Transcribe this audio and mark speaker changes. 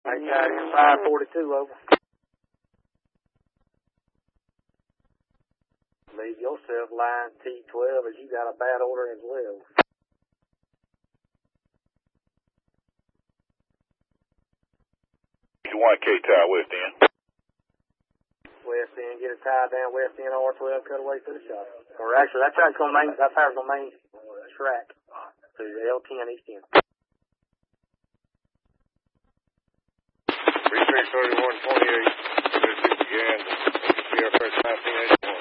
Speaker 1: I got in 542 over. Leave yourself line T12 as you got a bad order as well.
Speaker 2: You want K tie west end.
Speaker 1: West end, get it tied down. West end R12, cut away to the shop. Or actually, that track's gonna main. That power's gonna main track to L10 East End.
Speaker 2: 333128. Again. CFS 1981.